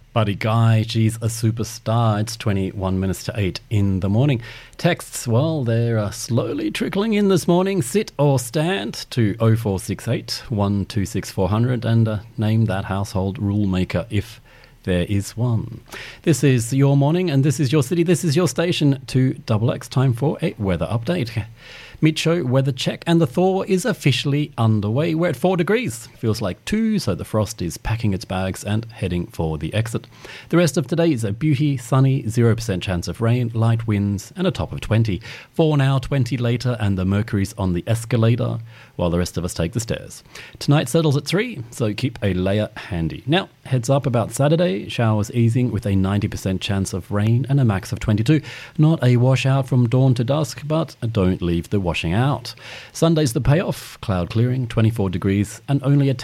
Buddy Guy, she's a superstar. It's 21 minutes to 8 in the morning. Texts, well, they're slowly trickling in this morning. Sit or stand to 0468 126 400 and name that household rule maker if there is one. This is your morning and this is your city. This is your station. 2XX, time for a weather update. Mid-show weather check, and the thaw is officially underway. We're at 4 degrees. Feels like 2, so the frost is packing its bags and heading for the exit. The rest of today is a beauty, sunny, 0% chance of rain, light winds, and a top of 20. 4 now, 20 later, and the mercury's on the escalator, while the rest of us take the stairs. Tonight settles at 3, so keep a layer handy. Now, heads up about Saturday. Showers easing with a 90% chance of rain and a max of 22. Not a washout from dawn to dusk, but don't leave the washing out. Sunday's the payoff. Cloud clearing, 24 degrees, and only a